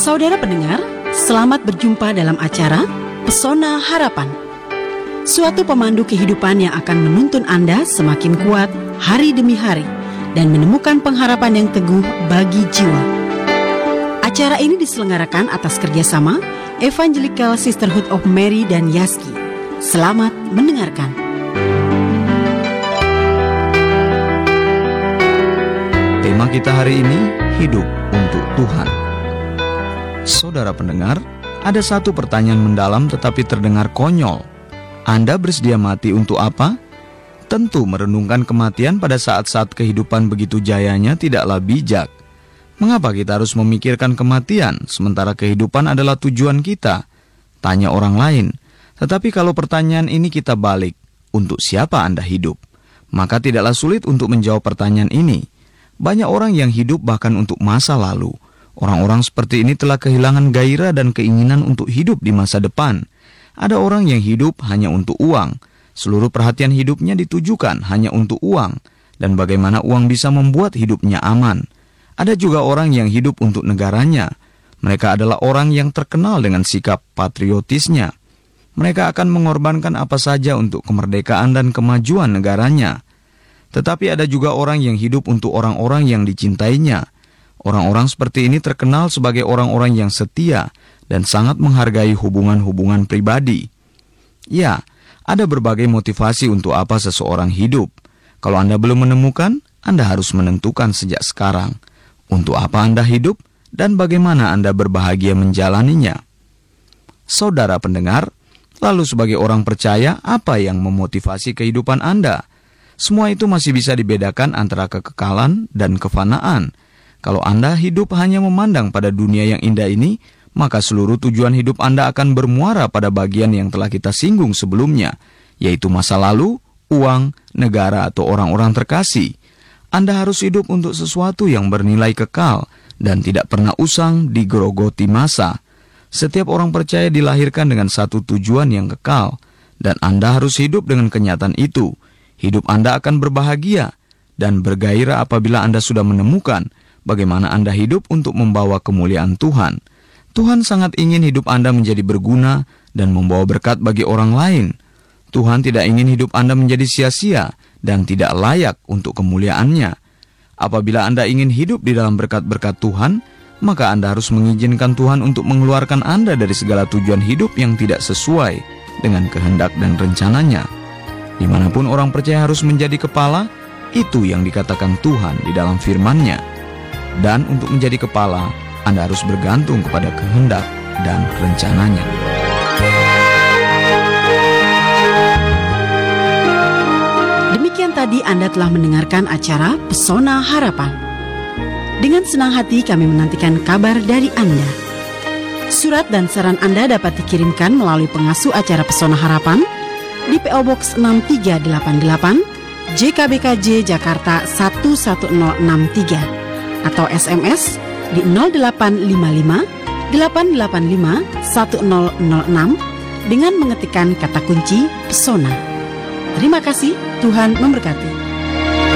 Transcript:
Saudara pendengar, selamat berjumpa dalam acara Pesona Harapan. Suatu pemandu kehidupan yang akan menuntun Anda semakin kuat hari demi hari dan menemukan pengharapan yang teguh bagi jiwa. Acara ini diselenggarakan atas kerjasama Evangelical Sisterhood of Mary dan Yaski. Selamat mendengarkan. Tema kita hari ini, hidup untuk Tuhan. Saudara pendengar, ada satu pertanyaan mendalam tetapi terdengar konyol. Anda bersedia mati untuk apa? Tentu merenungkan kematian pada saat-saat kehidupan begitu jayanya tidaklah bijak. Mengapa kita harus memikirkan kematian sementara kehidupan adalah tujuan kita? Tanya orang lain. Tetapi kalau pertanyaan ini kita balik, untuk siapa Anda hidup? Maka tidaklah sulit untuk menjawab pertanyaan ini. Banyak orang yang hidup bahkan untuk masa lalu. Orang-orang seperti ini telah kehilangan gairah dan keinginan untuk hidup di masa depan. Ada orang yang hidup hanya untuk uang. Seluruh perhatian hidupnya ditujukan hanya untuk uang. Dan bagaimana uang bisa membuat hidupnya aman. Ada juga orang yang hidup untuk negaranya. Mereka adalah orang yang terkenal dengan sikap patriotisnya. Mereka akan mengorbankan apa saja untuk kemerdekaan dan kemajuan negaranya. Tetapi ada juga orang yang hidup untuk orang-orang yang dicintainya. Orang-orang seperti ini terkenal sebagai orang-orang yang setia dan sangat menghargai hubungan-hubungan pribadi. Ya, ada berbagai motivasi untuk apa seseorang hidup. Kalau Anda belum menemukan, Anda harus menentukan sejak sekarang. Untuk apa Anda hidup dan bagaimana Anda berbahagia menjalaninya. Saudara pendengar, lalu sebagai orang percaya, apa yang memotivasi kehidupan Anda? Semua itu masih bisa dibedakan antara kekekalan dan kefanaan. Kalau Anda hidup hanya memandang pada dunia yang indah ini, maka seluruh tujuan hidup Anda akan bermuara pada bagian yang telah kita singgung sebelumnya, yaitu masa lalu, uang, negara, atau orang-orang terkasih. Anda harus hidup untuk sesuatu yang bernilai kekal dan tidak pernah usang digerogoti masa. Setiap orang percaya dilahirkan dengan satu tujuan yang kekal, dan Anda harus hidup dengan kenyataan itu. Hidup Anda akan berbahagia dan bergairah apabila Anda sudah menemukan bagaimana Anda hidup untuk membawa kemuliaan Tuhan. Tuhan sangat ingin hidup Anda menjadi berguna dan membawa berkat bagi orang lain. Tuhan tidak ingin hidup Anda menjadi sia-sia dan tidak layak untuk kemuliaannya. Apabila Anda ingin hidup di dalam berkat-berkat Tuhan, maka Anda harus mengizinkan Tuhan untuk mengeluarkan Anda dari segala tujuan hidup yang tidak sesuai dengan kehendak dan rencananya. Dimanapun orang percaya harus menjadi kepala, itu yang dikatakan Tuhan di dalam firman-Nya. Dan untuk menjadi kepala, Anda harus bergantung kepada kehendak dan rencananya. Demikian tadi Anda telah mendengarkan acara Pesona Harapan. Dengan senang hati kami menantikan kabar dari Anda. Surat dan saran Anda dapat dikirimkan melalui pengasuh acara Pesona Harapan di PO Box 6388 JKBKJ Jakarta 11063 atau SMS di 0855 885 1006 dengan mengetikkan kata kunci Pesona. Terima kasih, Tuhan memberkati.